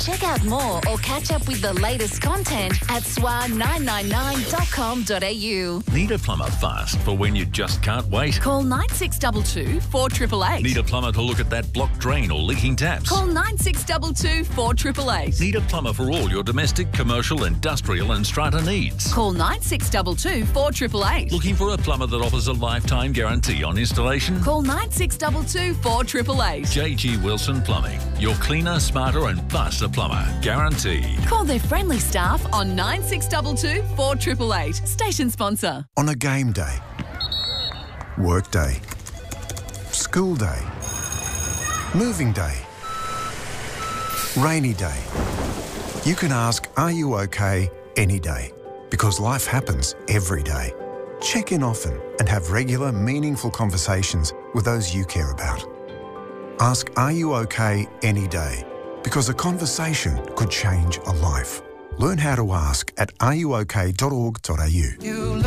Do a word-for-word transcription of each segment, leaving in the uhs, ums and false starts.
Check out more or catch up with the latest content at S W A nine nine nine dot com dot a u. Need a plumber fast for when you just can't wait? Call nine six two two, four eight eight eight. Need a plumber to look at that blocked drain or leaking taps? Call nine six two two, four eight eight eight. Need a plumber for all your domestic, commercial, industrial and strata needs? Call nine six two two, four eight eight eight. Looking for a plumber that offers a lifetime guarantee on installation? Call nine six two two, four eight eight eight. J G Wilson Plumbing. Your cleaner, smarter and faster plumber. Guaranteed. Call their friendly staff on nine six two two, four eight eight eight. Station sponsor. On a game day, work day, school day, moving day, rainy day. You can ask, are you okay, any day? Because life happens every day. Check in often and have regular, meaningful conversations with those you care about. Ask, are you okay, any day? Because a conversation could change a life. Learn how to ask at are you okay dot org dot a u.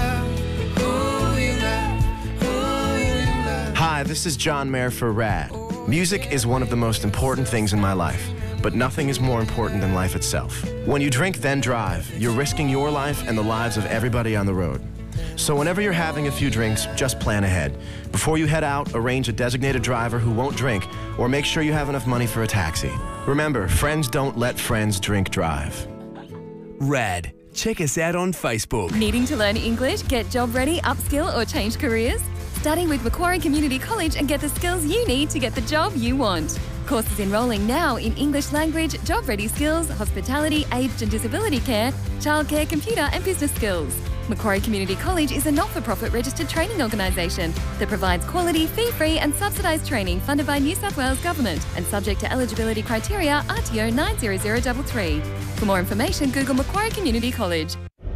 Hi, this is John Mayer for RAD. Music is one of the most important things in my life, but nothing is more important than life itself. When you drink, then drive, you're risking your life and the lives of everybody on the road. So whenever you're having a few drinks, just plan ahead. Before you head out, arrange a designated driver who won't drink, or make sure you have enough money for a taxi. Remember, friends don't let friends drink drive. RAD. Check us out on Facebook. Needing to learn English, get job ready, upskill or change careers? Study with Macquarie Community College and get the skills you need to get the job you want. Courses enrolling now in English language, job ready skills, hospitality, aged and disability care, childcare, computer and business skills. Macquarie Community College is a not-for-profit registered training organisation that provides quality, fee-free and subsidised training funded by New South Wales Government and subject to eligibility criteria R T O nine zero zero three three. For more information, Google Macquarie Community College.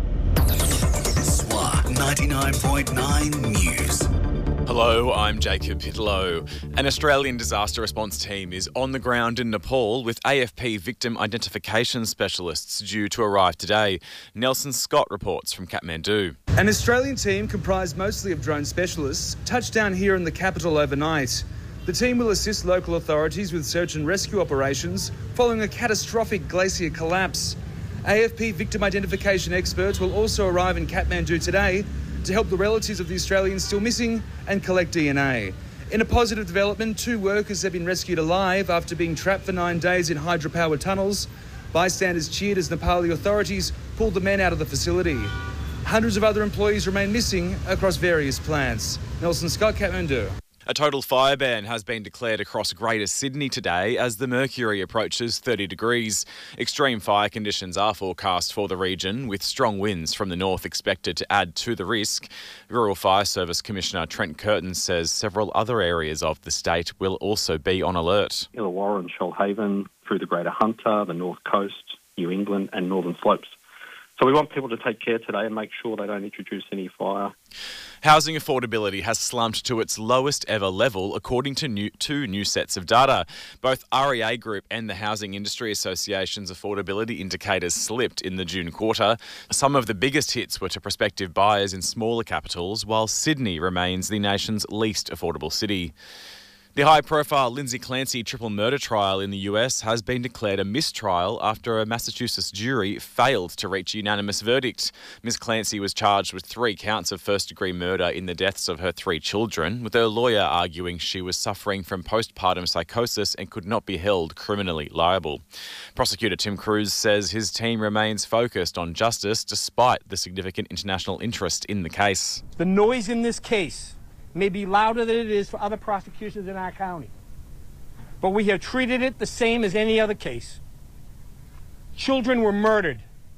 S W A ninety-nine point nine News. Hello, I'm Jacob Pitlow. An Australian disaster response team is on the ground in Nepal with A F P victim identification specialists due to arrive today. Nelson Scott reports from Kathmandu. An Australian team comprised mostly of drone specialists touched down here in the capital overnight. The team will assist local authorities with search and rescue operations following a catastrophic glacier collapse. A F P victim identification experts will also arrive in Kathmandu today to help the relatives of the Australians still missing and collect D N A. In a positive development, two workers have been rescued alive after being trapped for nine days in hydropower tunnels. Bystanders cheered as Nepali authorities pulled the men out of the facility. Hundreds of other employees remain missing across various plants. Nelson Scott, Kathmandu. A total fire ban has been declared across Greater Sydney today as the mercury approaches thirty degrees. Extreme fire conditions are forecast for the region, with strong winds from the north expected to add to the risk. Rural Fire Service Commissioner Trent Curtin says several other areas of the state will also be on alert. Illawarra and Shoalhaven, through the Greater Hunter, the North Coast, New England and Northern Slopes. So we want people to take care today and make sure they don't introduce any fire. Housing affordability has slumped to its lowest ever level, according to new, two new sets of data. Both R E A Group and the Housing Industry Association's affordability indicators slipped in the June quarter. Some of the biggest hits were to prospective buyers in smaller capitals, while Sydney remains the nation's least affordable city. The high-profile Lindsay Clancy triple murder trial in the U S has been declared a mistrial after a Massachusetts jury failed to reach a unanimous verdict. Miz Clancy was charged with three counts of first-degree murder in the deaths of her three children, with her lawyer arguing she was suffering from postpartum psychosis and could not be held criminally liable. Prosecutor Tim Cruz says his team remains focused on justice despite the significant international interest in the case. The noise in this case may be louder than it is for other prosecutions in our county, but we have treated it the same as any other case. Children were murdered,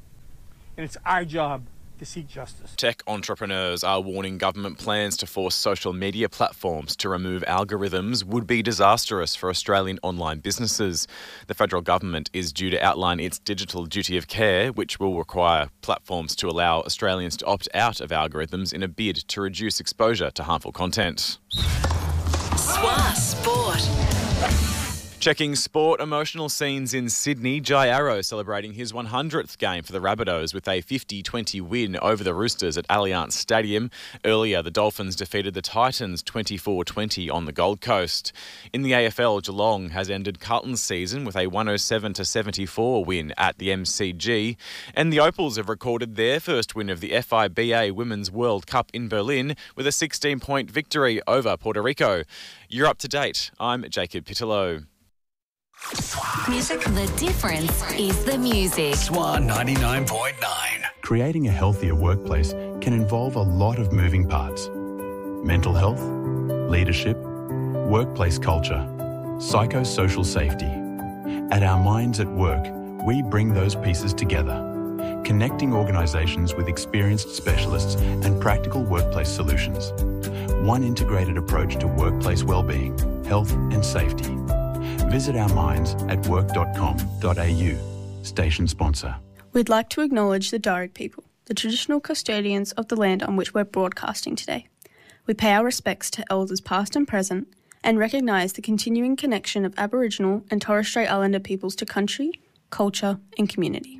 and it's our job to seek justice. Tech entrepreneurs are warning government plans to force social media platforms to remove algorithms would be disastrous for Australian online businesses. The federal government is due to outline its digital duty of care, which will require platforms to allow Australians to opt out of algorithms in a bid to reduce exposure to harmful content. S W A Sport. Checking sport, emotional scenes in Sydney. Jai Arrow celebrating his one hundredth game for the Rabbitohs with a fifty twenty win over the Roosters at Allianz Stadium. Earlier, the Dolphins defeated the Titans twenty-four twenty on the Gold Coast. In the A F L, Geelong has ended Carlton's season with a one oh seven to seventy-four win at the M C G. And the Opals have recorded their first win of the F I B A Women's World Cup in Berlin with a sixteen-point victory over Puerto Rico. You're up to date. I'm Jacob Pittello. Music. The difference is the music. Swan ninety-nine point nine. Creating a healthier workplace can involve a lot of moving parts. Mental health, leadership, workplace culture, psychosocial safety. At Our Minds at Work, we bring those pieces together, connecting organisations with experienced specialists and practical workplace solutions. One integrated approach to workplace wellbeing, health and safety. Visit our minds at work dot com dot a u. Station sponsor. We'd like to acknowledge the Darug people, the traditional custodians of the land on which we're broadcasting today. We pay our respects to elders past and present and recognise the continuing connection of Aboriginal and Torres Strait Islander peoples to country, culture and community.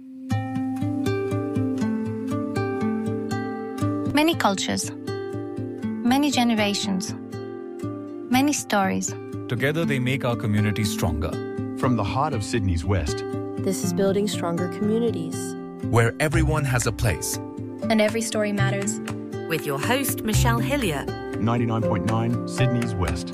Many cultures, many generations, many stories. Together they make our community stronger. From the heart of Sydney's West. This is building stronger communities. Where everyone has a place. And every story matters. With your host, Michelle Hillier. ninety-nine point nine Sydney's West.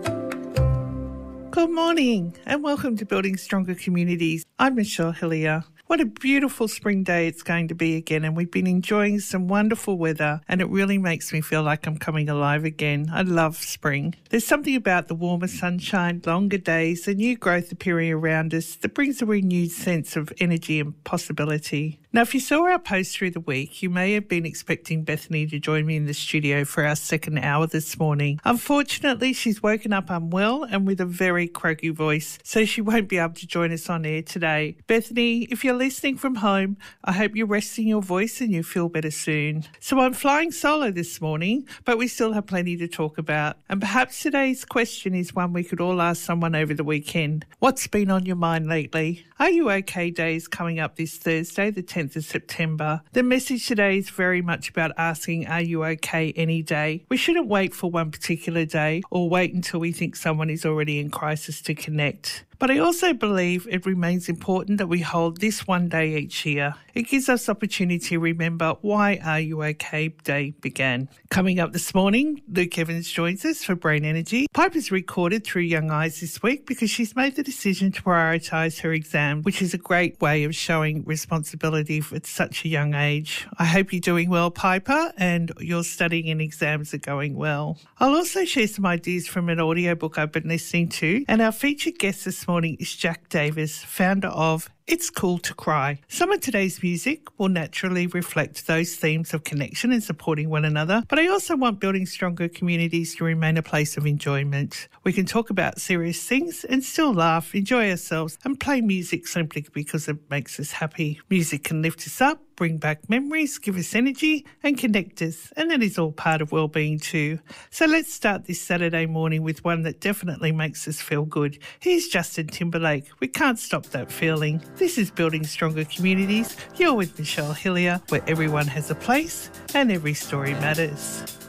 Good morning and welcome to Building Stronger Communities. I'm Michelle Hillier. What a beautiful spring day it's going to be again, and we've been enjoying some wonderful weather and it really makes me feel like I'm coming alive again. I love spring. There's something about the warmer sunshine, longer days, the new growth appearing around us that brings a renewed sense of energy and possibility. Now, if you saw our post through the week, you may have been expecting Bethany to join me in the studio for our second hour this morning. Unfortunately, she's woken up unwell and with a very croaky voice, so she won't be able to join us on air today. Bethany, if you're listening from home, I hope you're resting your voice and you feel better soon. So I'm flying solo this morning, but we still have plenty to talk about. And perhaps today's question is one we could all ask someone over the weekend. What's been on your mind lately? Are You OK Day is coming up this Thursday, the tenth of September. The message today is very much about asking, are you okay any day? We shouldn't wait for one particular day or wait until we think someone is already in crisis to connect. But I also believe it remains important that we hold this one day each year. It gives us opportunity to remember why Are You OK Day began. Coming up this morning, Luke Evans joins us for Brain Energy. Piper's recorded through Young Eyes this week because she's made the decision to prioritise her exam, which is a great way of showing responsibility at such a young age. I hope you're doing well, Piper, and your studying and exams are going well. I'll also share some ideas from an audiobook I've been listening to, and our featured guest this morning is Jack Davis, founder of It's Cool to Cry. Some of today's music will naturally reflect those themes of connection and supporting one another, but I also want building stronger communities to remain a place of enjoyment. We can talk about serious things and still laugh, enjoy ourselves, and play music simply because it makes us happy. Music can lift us up, bring back memories, give us energy and connect us, and that is all part of wellbeing too. So let's start this Saturday morning with one that definitely makes us feel good. Here's Justin Timberlake. We can't stop that feeling. This is Building Stronger Communities. You're with Michelle Hillier, where everyone has a place and every story matters.